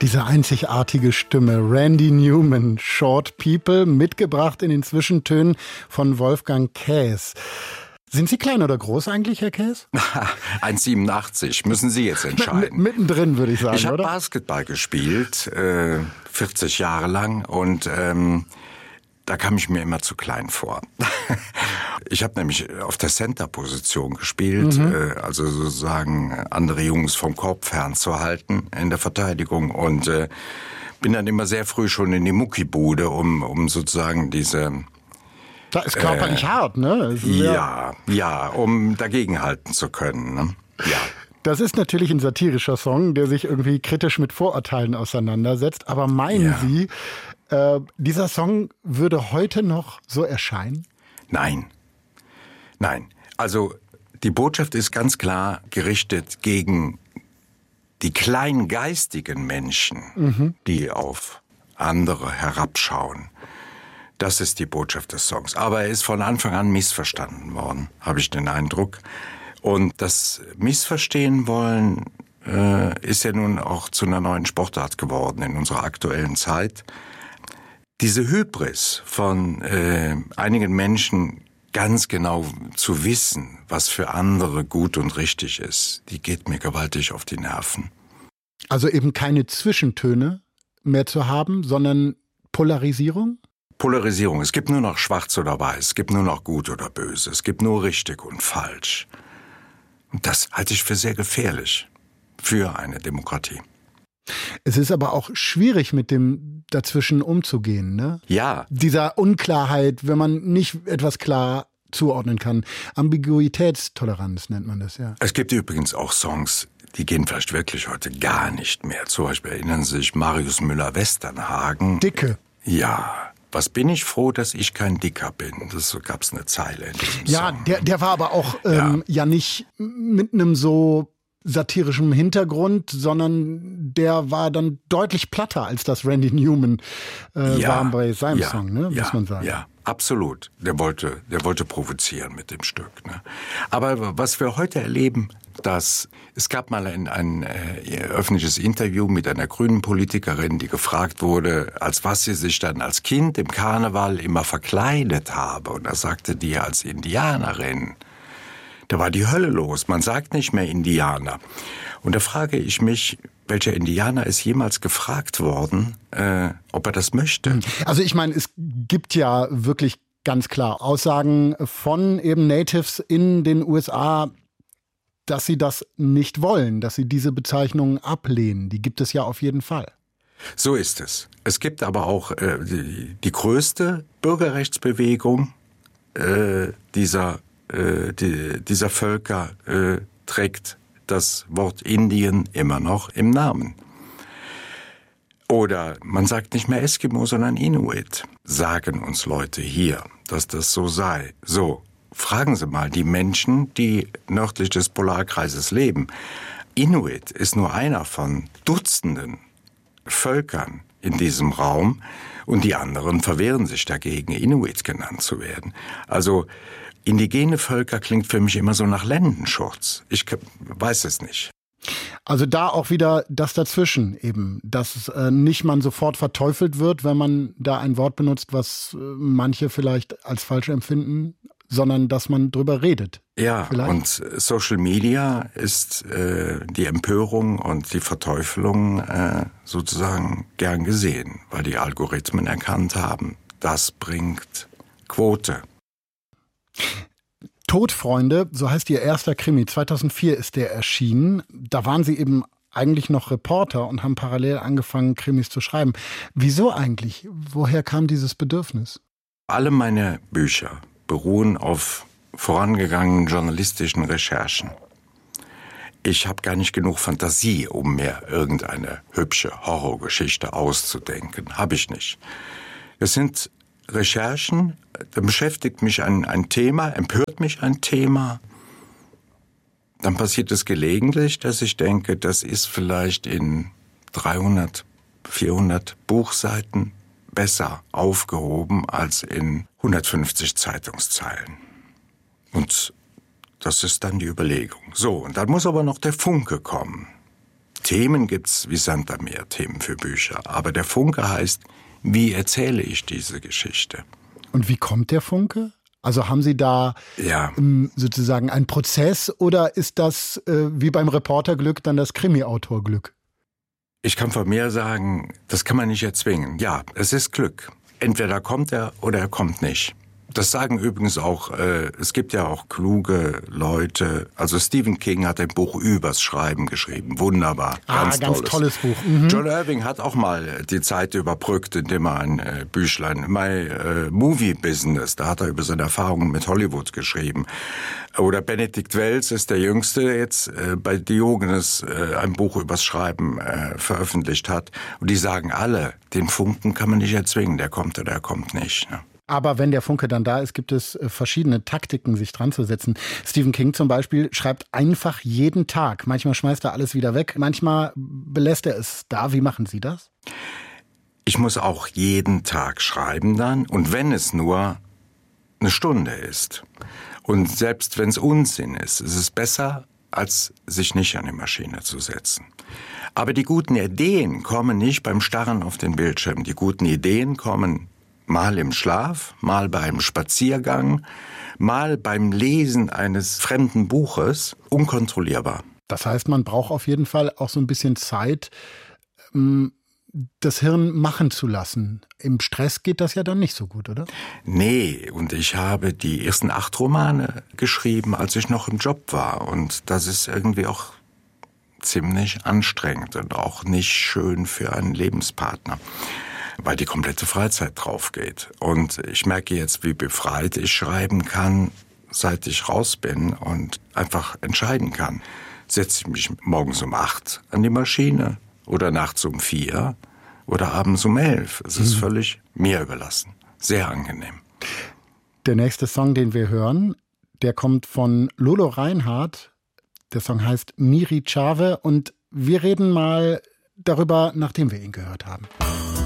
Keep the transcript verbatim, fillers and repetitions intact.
Diese einzigartige Stimme, Randy Newman, Short People, mitgebracht in den Zwischentönen von Wolfgang Käs. Sind Sie klein oder groß eigentlich, Herr Käs? eins Komma siebenundachtzig, müssen Sie jetzt entscheiden. M- mittendrin, würde ich sagen, ich oder? Ich habe Basketball gespielt, äh, vierzig Jahre lang, und ähm, da kam ich mir immer zu klein vor. Ich habe nämlich auf der Center-Position gespielt, mhm. äh, also sozusagen andere Jungs vom Korb fernzuhalten in der Verteidigung, und äh, bin dann immer sehr früh schon in die Muckibude, um, um sozusagen diese... Da ist körperlich äh, hart, ne? Ja, ja, um dagegenhalten zu können, ne? Ja. Das ist natürlich ein satirischer Song, der sich irgendwie kritisch mit Vorurteilen auseinandersetzt. Aber meinen ja. Sie, äh, dieser Song würde heute noch so erscheinen? Nein. Nein. Also die Botschaft ist ganz klar gerichtet gegen die kleingeistigen Menschen, mhm. die auf andere herabschauen. Das ist die Botschaft des Songs. Aber er ist von Anfang an missverstanden worden, habe ich den Eindruck. Und das Missverstehen wollen äh, ist ja nun auch zu einer neuen Sportart geworden in unserer aktuellen Zeit. Diese Hybris von äh, einigen Menschen, ganz genau zu wissen, was für andere gut und richtig ist, die geht mir gewaltig auf die Nerven. Also eben keine Zwischentöne mehr zu haben, sondern Polarisierung? Polarisierung. Es gibt nur noch schwarz oder weiß, es gibt nur noch gut oder böse, es gibt nur richtig und falsch. Und das halte ich für sehr gefährlich für eine Demokratie. Es ist aber auch schwierig, mit dem dazwischen umzugehen, ne? Ja. Dieser Unklarheit, wenn man nicht etwas klar zuordnen kann. Ambiguitätstoleranz nennt man das, ja. Es gibt übrigens auch Songs, die gehen vielleicht wirklich heute gar nicht mehr. Zum Beispiel erinnern Sie sich Marius Müller-Westernhagen. Dicke. Ja. Was bin ich froh, dass ich kein Dicker bin. Das, so gab's eine Zeile in diesem ja, Song. Der, der war aber auch ähm, ja. ja nicht mit einem so satirischem Hintergrund, sondern der war dann deutlich platter, als das Randy Newman äh, ja, war bei seinem ja, Song, ne, ja, muss man sagen. Ja, absolut. Der wollte, der wollte provozieren mit dem Stück. Ne? Aber was wir heute erleben, dass es gab mal ein, ein äh, öffentliches Interview mit einer grünen Politikerin, die gefragt wurde, als was sie sich dann als Kind im Karneval immer verkleidet habe. Und da sagte die als Indianerin. Da war die Hölle los. Man sagt nicht mehr Indianer. Und da frage ich mich, welcher Indianer ist jemals gefragt worden, äh, ob er das möchte? Also ich meine, es gibt ja wirklich ganz klar Aussagen von eben Natives in den U S A, dass sie das nicht wollen, dass sie diese Bezeichnungen ablehnen. Die gibt es ja auf jeden Fall. So ist es. Es gibt aber auch äh, die, die größte Bürgerrechtsbewegung äh, dieser Die, dieser Völker äh, trägt das Wort Indien immer noch im Namen. Oder man sagt nicht mehr Eskimo, sondern Inuit. Sagen uns Leute hier, dass das so sei. So, fragen Sie mal die Menschen, die nördlich des Polarkreises leben. Inuit ist nur einer von Dutzenden Völkern in diesem Raum, und die anderen verwehren sich dagegen, Inuit genannt zu werden. Also indigene Völker klingt für mich immer so nach Ländenschurz. Ich weiß es nicht. Also da auch wieder das dazwischen eben, dass äh, nicht man sofort verteufelt wird, wenn man da ein Wort benutzt, was äh, manche vielleicht als falsch empfinden, sondern dass man drüber redet. Ja, vielleicht. Und Social Media ist äh, die Empörung und die Verteufelung äh, sozusagen gern gesehen, weil die Algorithmen erkannt haben, das bringt Quote. Todfreunde, so heißt Ihr erster Krimi. zweitausendvier ist der erschienen. Da waren Sie eben eigentlich noch Reporter und haben parallel angefangen, Krimis zu schreiben. Wieso eigentlich? Woher kam dieses Bedürfnis? Alle meine Bücher beruhen auf vorangegangenen journalistischen Recherchen. Ich habe gar nicht genug Fantasie, um mir irgendeine hübsche Horrorgeschichte auszudenken. Habe ich nicht. Es sind Recherchen, da beschäftigt mich ein, ein Thema, empört mich ein Thema. Dann passiert es gelegentlich, dass ich denke, das ist vielleicht in dreihundert, vierhundert Buchseiten besser aufgehoben als in hundertfünfzig Zeitungszeilen. Und das ist dann die Überlegung. So, und dann muss aber noch der Funke kommen. Themen gibt's wie Sand am Meer, Themen für Bücher. Aber der Funke heißt, wie erzähle ich diese Geschichte? Und wie kommt der Funke? Also haben Sie da ja. ähm, sozusagen einen Prozess oder ist das äh, wie beim Reporterglück dann das Krimi-Autorglück? Ich kann von mir sagen, das kann man nicht erzwingen. Ja, es ist Glück. Entweder kommt er oder er kommt nicht. Das sagen übrigens auch, äh, es gibt ja auch kluge Leute. Also Stephen King hat ein Buch übers Schreiben geschrieben. Wunderbar. Ah, ganz, ganz tolles. tolles Buch. Mhm. John Irving hat auch mal die Zeit überbrückt, indem er ein äh, Büchlein, My äh, Movie Business, da hat er über seine Erfahrungen mit Hollywood geschrieben. Oder Benedikt Wells ist der Jüngste, der jetzt äh, bei Diogenes äh, ein Buch übers Schreiben äh, veröffentlicht hat. Und die sagen alle, den Funken kann man nicht erzwingen, der kommt oder der kommt nicht. Ne? Aber wenn der Funke dann da ist, gibt es verschiedene Taktiken, sich dran zu setzen. Stephen King zum Beispiel schreibt einfach jeden Tag. Manchmal schmeißt er alles wieder weg, manchmal belässt er es da. Wie machen Sie das? Ich muss auch jeden Tag schreiben dann. Und wenn es nur eine Stunde ist und selbst wenn es Unsinn ist, ist es besser, als sich nicht an die Maschine zu setzen. Aber die guten Ideen kommen nicht beim Starren auf den Bildschirm. Die guten Ideen kommen mal im Schlaf, mal beim Spaziergang, mal beim Lesen eines fremden Buches, unkontrollierbar. Das heißt, man braucht auf jeden Fall auch so ein bisschen Zeit, das Hirn machen zu lassen. Im Stress geht das ja dann nicht so gut, oder? Nee, und ich habe die ersten acht Romane geschrieben, als ich noch im Job war. Und das ist irgendwie auch ziemlich anstrengend und auch nicht schön für einen Lebenspartner, weil die komplette Freizeit drauf geht. Und ich merke jetzt, wie befreit ich schreiben kann, seit ich raus bin und einfach entscheiden kann. Setze ich mich morgens um acht an die Maschine oder nachts um vier oder abends um elf. Es ist mhm. völlig mir überlassen. Sehr angenehm. Der nächste Song, den wir hören, der kommt von Lolo Reinhardt. Der Song heißt Miri Chave und wir reden mal darüber, nachdem wir ihn gehört haben.